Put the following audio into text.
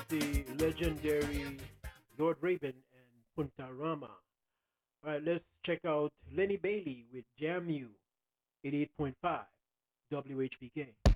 the legendary Lord Raven and Punta Rama. All right, let's check out Lenny Bailey with Jam You, 88.5 WHBK.